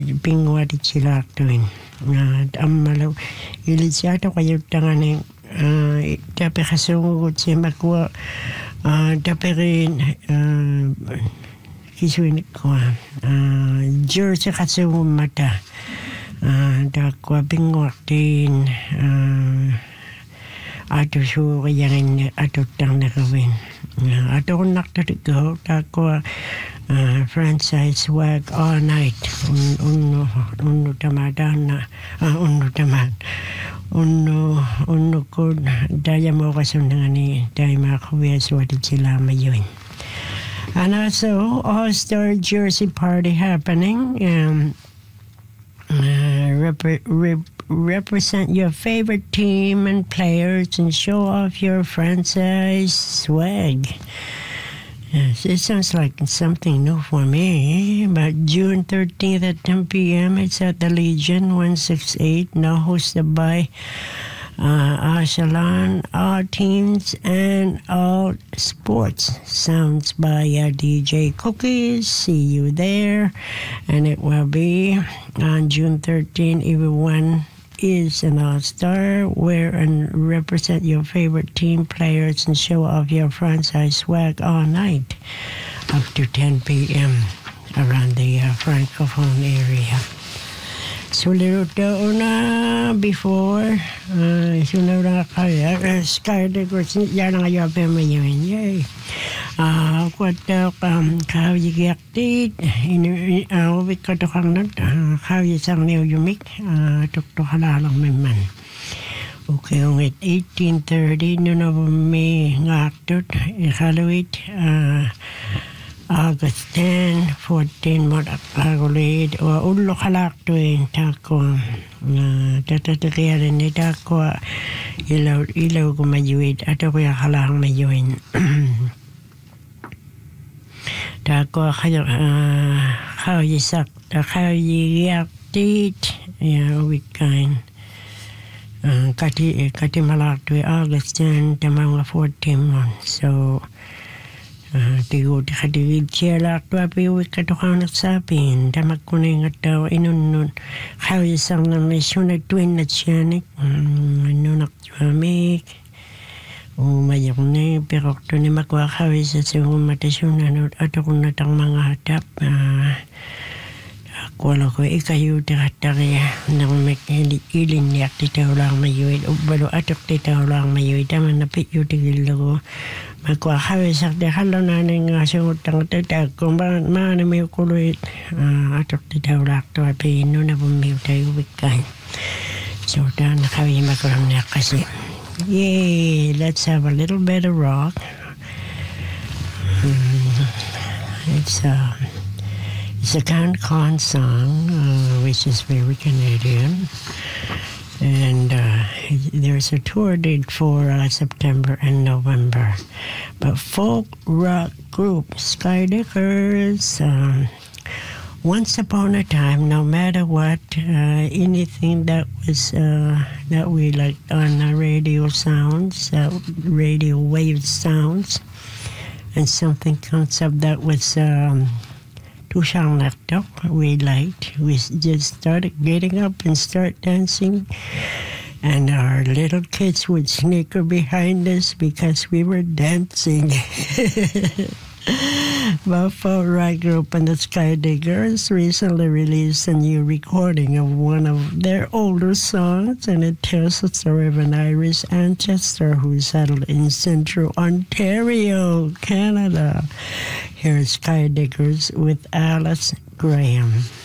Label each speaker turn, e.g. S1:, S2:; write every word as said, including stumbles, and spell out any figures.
S1: pingwa di chilaktuin. Ammalo ilisiato kayo tanganing tapi kasungut si makwa tapi rin kisuin ko jersey kasungut mata dakwa pingwa din ato su yang ato tang nakawin ato kung naktariko dakwa franchise swag all night unno unno tamadan na unno tamad unno unno ko daya mo kasundangan ni daya makakuya swati sila mayuin. And also All-Star Jersey Party happening. Um, uh, rep- rep- represent your favorite team and players and show off your franchise swag. Yes, it sounds like something new for me. But June thirteenth at ten p.m. it's at the Legion one sixty-eight, now hosted by uh, Ashalan, All Teams and All Sports. Sounds by uh, D J Cookies. See you there. And it will be on June thirteenth. Everyone is an all-star. Wear and represent your favorite team players and show off your franchise swag all night up to ten p.m. around the uh, Francophone area. So little na before uh, sunod na kaya Skydivers yan ang ayaw pa mayaman yay ah kwat um kau yigak tit ini ah wik ka dokang nat kau yisang neo yumik ah tok to halalang memang. Okay, on at eighteen thirty no me ngaktot ikalawit ah August tenth, fourteenth mo akagulid o ulo kalakto yung tako na tatatakayaran ni tako ilaw ilaw ko mayuid ato ko yung kalahang mayuin tako kayo kayo yisak kayo yiyak tit yeah weekend kati kati malakto August tenth tamang fourteen months so tigo di kadigid siya lakto api wik katokan at sapin tamak ko na yung ataw inunun kaya isang na mesyon na twin na siyanik inunak tuamik umayak na pero kto ni makwa kaya sa siyong matasyon na ato kong natang mga hatap wala ko ikayo di katari nang ilin niyak titaw lang mayuid o balo atok titaw lang mayuid taman napit yung tigil ko magkwa kaya sa dekalo na nga siyang tatag kung ba na may kuloy atok titaw lang to api no na bumiw tayo wikay so da na kaya magkaroon niya kasi yay let's have a little bit of rock it's a It's a CanCon song, uh, which is very Canadian. And uh, there's a tour date for uh, September and November. But folk rock group Skydivers, um, once upon a time, no matter what, uh, anything that was uh, that we liked on the radio sounds, uh, radio wave sounds, and something comes up that was um, too sound left up, we liked. We just started getting up and start dancing. And our little kids would sneaker behind us because we were dancing. Buffalo Rock Group and the Skydivers recently released a new recording of one of their older songs, and it tells the story of an Irish ancestor who settled in central Ontario, Canada. Here's Skydivers with Alice Graham.